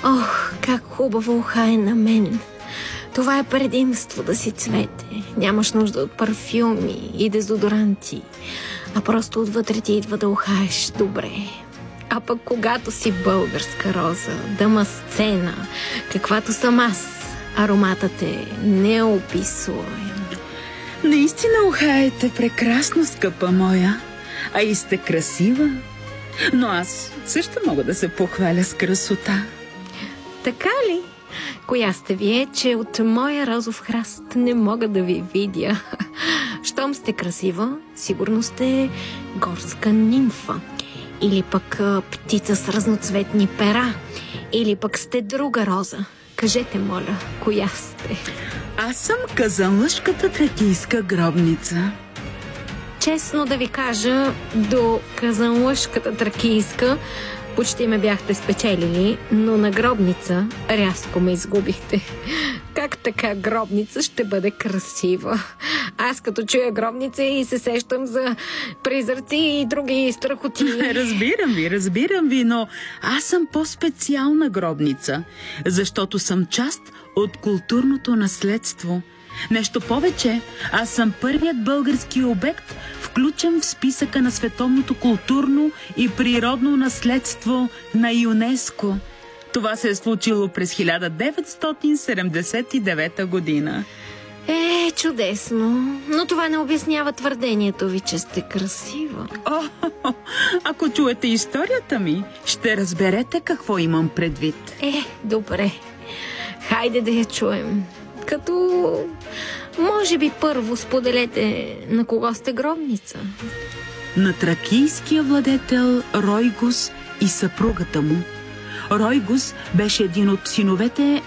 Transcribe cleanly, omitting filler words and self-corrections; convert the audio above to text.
Ох, как хубаво уха е на мен. Това е предимство да си цвете. Нямаш нужда от парфюми и дезодоранти, а просто отвътре ти идва да ухаеш добре. А пък когато си българска роза, дъмасцена, каквато съм аз, ароматът е неописуем. Наистина ухаете прекрасно, скъпа моя, а и сте красива. Но аз също мога да се похваля с красота. Така ли? Коя сте вие, че от моя розов храст не мога да ви видя? Щом сте красива, сигурно сте горска нимфа. Или пък птица с разноцветни пера. Или пък сте друга роза. Кажете, моля, коя сте? Аз съм казанлъшката тракийска гробница. Честно да ви кажа, до казанлъшката тракийска почти ме бяхте спечелили, но на гробница рязко ме изгубихте. Как така гробница ще бъде красива? Аз като чуя гробница и се сещам за призраци и други страхоти. Разбирам ви, но аз съм по-специална гробница, защото съм част от културното наследство. Нещо повече, аз съм първият български обект, включен в списъка на световното културно и природно наследство на ЮНЕСКО. Това се е случило през 1979 година. Чудесно, но това не обяснява твърдението ви, че сте красива. Ако чуете историята ми, ще разберете какво имам предвид. Добре. Хайде да я чуем. Като, може би първо споделете на кого сте гробница. На тракийския владетел Ройгус и съпругата му. Ройгус беше един от синовете